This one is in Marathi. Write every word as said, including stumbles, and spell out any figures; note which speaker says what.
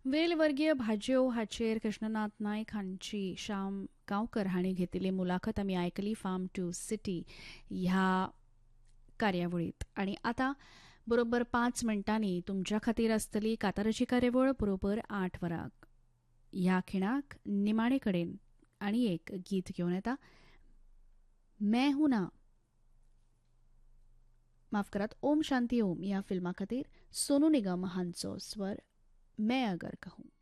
Speaker 1: वेलवर्गीय भाज्यो हाचेर कृष्णनाथ नायक हांची श्याम गांवकर हांणी घेतिल्ली मुलाखत आमी आयकली फार्म टू सिटी ह्या कार्यावळींत. आनी आतां बरोबर पांच मिनटांनी तुमच्या खातीर आसतली कांताराची कार्यावळ बरोबर आठ वरांक. ह्या खिणाक निमाणे कडेन आनी एक गीत घेवन येता. मैं हूं ना माफ करात ओम शांती ओम ह्या फिल्मा खातीर सोनू निगम हांचो स्वर मैं अगर कहूं.